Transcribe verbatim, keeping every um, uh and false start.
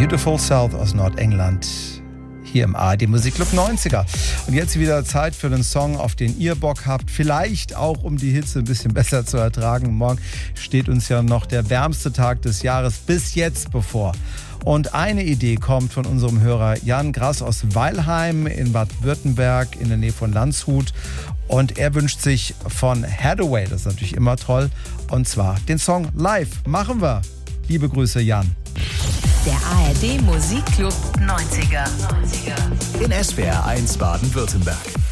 Beautiful South aus Nordengland. Hier im A R D Musikclub neunziger. Und jetzt wieder Zeit für einen Song, auf den ihr Bock habt. Vielleicht auch, um die Hitze ein bisschen besser zu ertragen. Morgen steht uns ja noch der wärmste Tag des Jahres bis jetzt bevor. Und eine Idee kommt von unserem Hörer Jan Grass aus Weilheim in Bad Württemberg in der Nähe von Landshut. Und er wünscht sich von Hathaway, das ist natürlich immer toll, und zwar den Song Live. Machen wir. Liebe Grüße, Jan. Der A R D Musikclub neunziger. In S W R eins Baden-Württemberg.